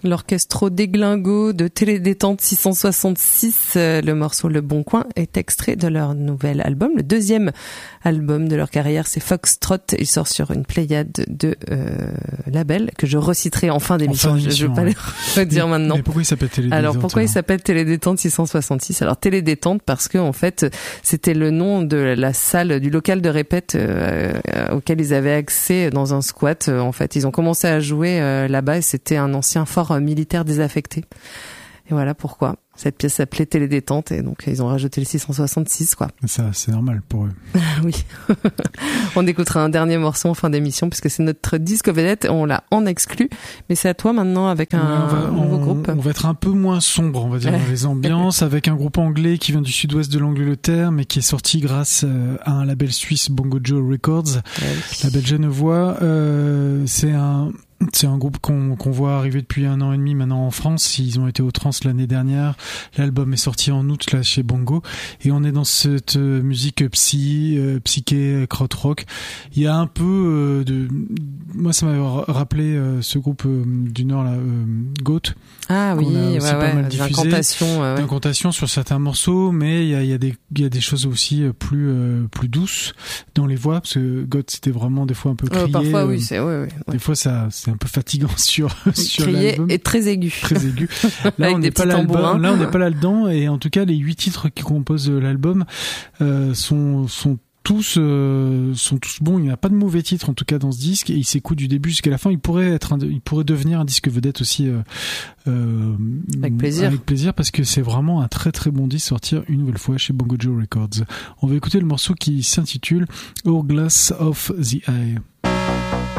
L'orchestro déglingo de Télédétente 666, le morceau Le Bon Coin est extrait de leur nouvel album, le deuxième album de leur carrière, c'est Foxtrot. Il sort sur une pléiade de labels que je reciterai en fin d'émission. Je ne veux pas les redire maintenant. Mais pourquoi il s'appelle Télédétente? Alors pourquoi il s'appelle Télédétente 666? Alors Télédétente parce que en fait c'était le nom de la salle, du local de répète auquel ils avaient accès dans un squat. En fait, ils ont commencé à jouer là-bas et c'était un ancien fort militaire désaffecté. Et voilà pourquoi cette pièce s'appelait Télédétente et donc ils ont rajouté le 666 quoi. Ça c'est normal pour eux. Oui. On écoutera un dernier morceau en fin d'émission puisque c'est notre disque vedette, on l'a en exclu, mais c'est à toi maintenant avec un nouveau groupe. On va être un peu moins sombre, on va dire, dans les ambiances, avec un groupe anglais qui vient du sud-ouest de l'Angleterre mais qui est sorti grâce à un label suisse, Bongo Joe Records, label genevois. C'est un groupe qu'on voit arriver depuis 1 an et demi maintenant en France. Ils ont été au Trans l'année dernière. L'album est sorti en août là chez Bongo et on est dans cette musique psyché, krautrock. Il y a un peu moi ça m'a rappelé ce groupe du Nord là, Goat. Ah oui, pas mal diffusé. D'incantation sur certains morceaux, mais il y a des choses aussi plus douces dans les voix parce que Goat c'était vraiment des fois un peu crié. Parfois oui, c'est des fois c'est un peu fatigant sur crier l'album. Et très aigu. Très aigu. Là on n'est pas là-dedans et en tout cas les 8 titres qui composent l'album sont tous bons. Il n'y a pas de mauvais titres en tout cas dans ce disque et il s'écoute du début jusqu'à la fin. Il pourrait devenir un disque vedette aussi avec plaisir parce que c'est vraiment un très très bon disque sortir une nouvelle fois chez Bongo Joe Records. On va écouter le morceau qui s'intitule Hourglass of the Eye.